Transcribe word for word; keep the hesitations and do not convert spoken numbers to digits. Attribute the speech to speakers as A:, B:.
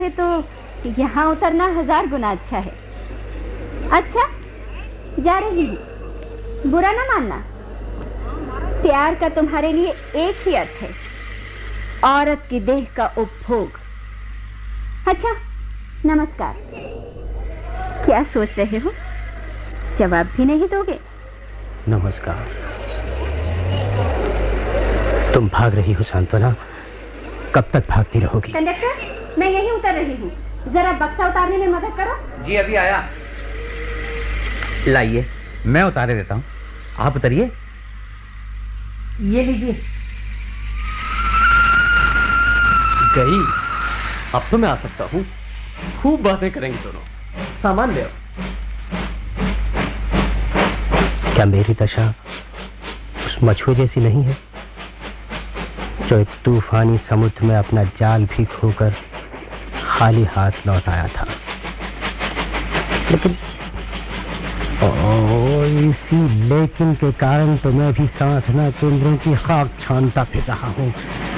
A: तो यहाँ उतरना हजार गुना अच्छा है। अच्छा, जा रही हूँ, बुरा ना मानना। प्यार का तुम्हारे लिए एक ही अर्थ है, औरत की देह का उपभोग। अच्छा, नमस्कार। क्या सोच रहे हो? जवाब भी नहीं दोगे?
B: नमस्कार। तुम भाग रही हो सांत्वना, कब तक भागती रहोगी?
A: कंडक्टर, मैं यहीं उतर रही हूँ, जरा बक्सा उतारने में मदद करो।
C: जी अभी आया। लाइए, मैं उतारे देता हूँ, आप उतरिए। ये लीजिए।
B: गई, अब तो मैं आ सकता हूँ। खूब बातें करेंगे दोनों। सामान ले आओ। क्या मेरी दशा उस मछुए जैसी नहीं है जो एक तूफानी समुद्र में अपना जाल भी खोकर खाली हाथ लौट आया था? लेकिन ओ, इसी लेकिन के कारण तो मैं भी साधना केंद्रों की खाक छानता फिर रहा हूँ।